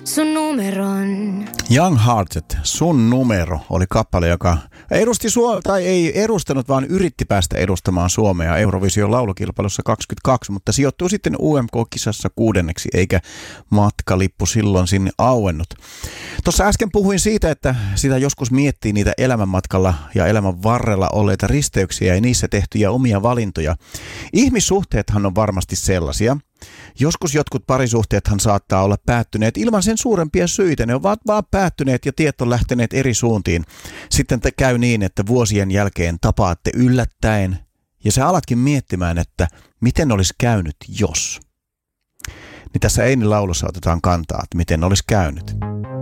sun numeron. Young Hearted, Sun numero oli kappale, joka edusti tai ei edustanut, vaan yritti päästä edustamaan Suomea Eurovision laulukilpailussa 22, mutta sijoittuu sitten UMK-kisassa 6. eikä matkalippu silloin sinne auennut. Tuossa äsken puhuin siitä, että sitä joskus miettii niitä elämänmatkalla ja elämän varrella olleita risteyksiä ja niissä tehtyjä omia valintoja. Ihmissuhteethan on varmasti sellaisia. Joskus jotkut parisuhteethan saattaa olla päättyneet ilman sen suurempia syitä. Ne ovat vaan päättyneet ja tiet on lähteneet eri suuntiin. Sitten käy niin, että vuosien jälkeen tapaatte yllättäen ja sä alatkin miettimään, että miten olisi käynyt jos. Niin tässä Einin laulussa otetaan kantaa, että miten olisi käynyt.